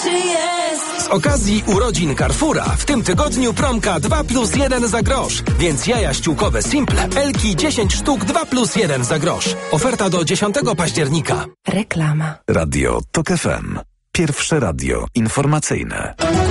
Z okazji urodzin Carrefoura w tym tygodniu promka 2+1 za grosz. Więc jaja ściółkowe Simple Elki 10 sztuk 2+1 za grosz. Oferta do 10 października. Reklama. Radio TOK FM. Pierwsze radio informacyjne.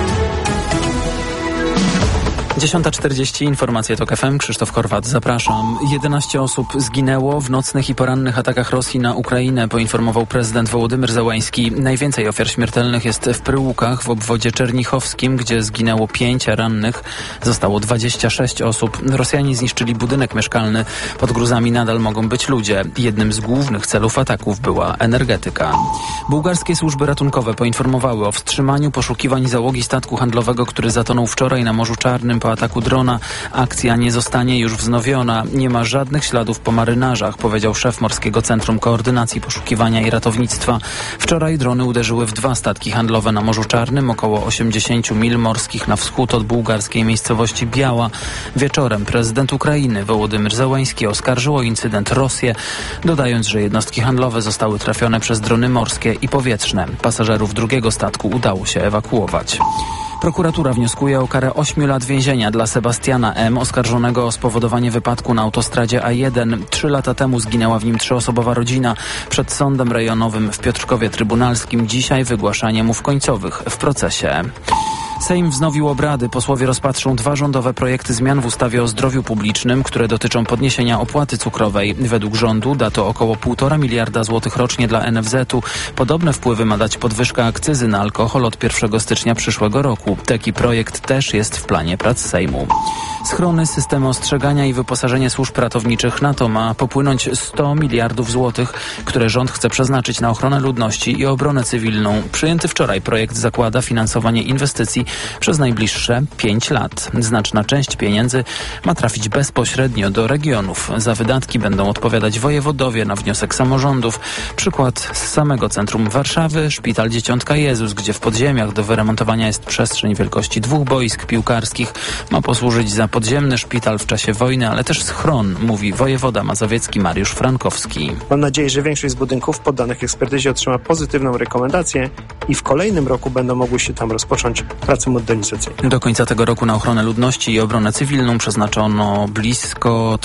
10:40, informacje TOK FM, Krzysztof Korwat, zapraszam. 11 osób zginęło w nocnych i porannych atakach Rosji na Ukrainę, poinformował prezydent Wołodymyr Zełański. Najwięcej ofiar śmiertelnych jest w Pryłukach w obwodzie czernichowskim, gdzie zginęło 5, a rannych zostało 26 osób. Rosjanie zniszczyli budynek mieszkalny. Pod gruzami nadal mogą być ludzie. Jednym z głównych celów ataków była energetyka. Bułgarskie służby ratunkowe poinformowały o wstrzymaniu poszukiwań załogi statku handlowego, który zatonął wczoraj na Morzu Czarnym po ataku drona. Akcja nie zostanie już wznowiona. Nie ma żadnych śladów po marynarzach, powiedział szef Morskiego Centrum Koordynacji Poszukiwania i Ratownictwa. Wczoraj drony uderzyły w 2 statki handlowe na Morzu Czarnym, około 80 mil morskich na wschód od bułgarskiej miejscowości Biała. Wieczorem prezydent Ukrainy Wołodymyr Zełański oskarżył o incydent Rosję, dodając, że jednostki handlowe zostały trafione przez drony morskie i powietrzne. Pasażerów drugiego statku udało się ewakuować. Prokuratura wnioskuje o karę 8 lat więzienia dla Sebastiana M., oskarżonego o spowodowanie wypadku na autostradzie A1. 3 lata temu zginęła w nim 3-osobowa rodzina. Przed sądem rejonowym w Piotrkowie Trybunalskim dzisiaj wygłaszanie mów końcowych w procesie. Sejm wznowił obrady. Posłowie rozpatrzą 2 rządowe projekty zmian w ustawie o zdrowiu publicznym, które dotyczą podniesienia opłaty cukrowej. Według rządu da to około 1,5 miliarda złotych rocznie dla NFZ-u. Podobne wpływy ma dać podwyżka akcyzy na alkohol od 1 stycznia przyszłego roku. Taki projekt też jest w planie prac Sejmu. Schrony, systemy ostrzegania i wyposażenie służb ratowniczych. Na to ma popłynąć 100 miliardów złotych, które rząd chce przeznaczyć na ochronę ludności i obronę cywilną. Przyjęty wczoraj projekt zakłada finansowanie inwestycji przez najbliższe 5 lat. Znaczna część pieniędzy ma trafić bezpośrednio do regionów. Za wydatki będą odpowiadać wojewodowie na wniosek samorządów. Przykład z samego centrum Warszawy, szpital Dzieciątka Jezus, gdzie w podziemiach do wyremontowania jest przestrzeń wielkości 2 boisk piłkarskich. Ma posłużyć za podziemny szpital w czasie wojny, ale też schron, mówi wojewoda mazowiecki Mariusz Frankowski. Mam nadzieję, że większość z budynków poddanych ekspertyzie otrzyma pozytywną rekomendację i w kolejnym roku będą mogły się tam rozpocząć prace modernizacyjne. Do końca tego roku na ochronę ludności i obronę cywilną przeznaczono blisko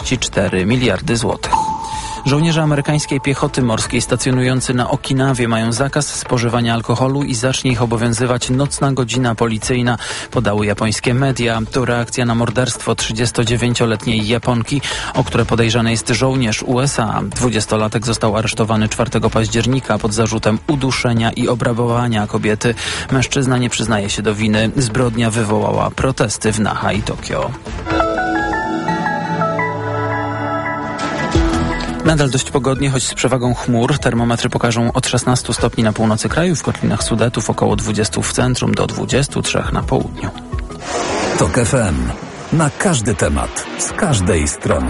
34 miliardy złotych. Żołnierze amerykańskiej piechoty morskiej stacjonujący na Okinawie mają zakaz spożywania alkoholu i zacznie ich obowiązywać nocna godzina policyjna, podały japońskie media. To reakcja na morderstwo 39-letniej Japonki, o które podejrzany jest żołnierz USA. 20-latek został aresztowany 4 października pod zarzutem uduszenia i obrabowania kobiety. Mężczyzna nie przyznaje się do winy. Zbrodnia wywołała protesty w Naha i Tokio. Nadal dość pogodnie, choć z przewagą chmur. Termometry pokażą od 16 stopni na północy kraju, w kotlinach Sudetów około 20 w centrum, do 23 na południu. TOK FM. Na każdy temat, z każdej strony.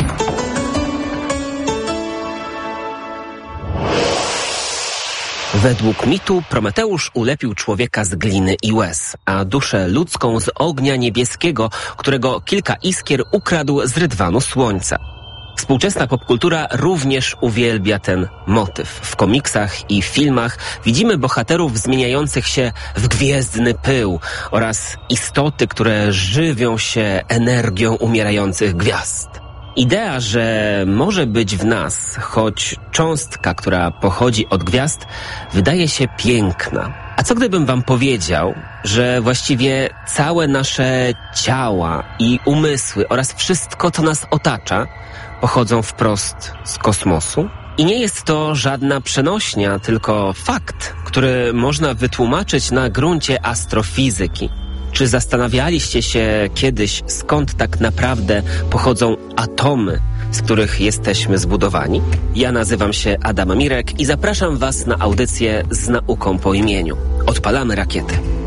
Według mitu Prometeusz ulepił człowieka z gliny i łez, a duszę ludzką z ognia niebieskiego, którego kilka iskier ukradł z rydwanu słońca. Współczesna popkultura również uwielbia ten motyw. W komiksach i filmach widzimy bohaterów zmieniających się w gwiezdny pył oraz istoty, które żywią się energią umierających gwiazd. Idea, że może być w nas choć cząstka, która pochodzi od gwiazd, wydaje się piękna. A co gdybym wam powiedział, że właściwie całe nasze ciała i umysły oraz wszystko, co nas otacza, pochodzą wprost z kosmosu? I nie jest to żadna przenośnia, tylko fakt, który można wytłumaczyć na gruncie astrofizyki. Czy zastanawialiście się kiedyś, skąd tak naprawdę pochodzą atomy, z których jesteśmy zbudowani? Ja nazywam się Adam Mirek i zapraszam was na audycję z nauką po imieniu. Odpalamy rakiety.